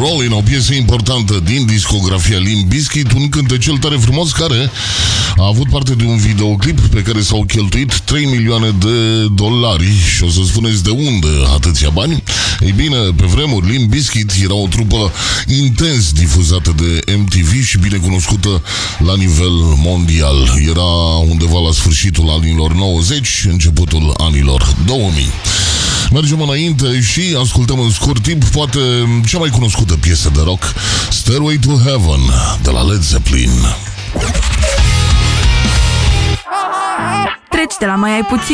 Rollin', o piesă importantă din discografia Limp Bizkit, un cântecel tare frumos care a avut parte de un videoclip pe care s-au cheltuit 3 milioane de dolari. Și o să spuneți de unde atâția bani? Ei bine, pe vremuri Limp Bizkit era o trupă intens difuzată de MTV și bine cunoscută la nivel mondial. Era undeva la sfârșitul anilor 90, începutul anilor 2000. Mergem înainte și ascultăm în scurt timp poate cea mai cunoscută piesă de rock, Stairway to Heaven, de la Led Zeppelin. Treci de la mai ai puțin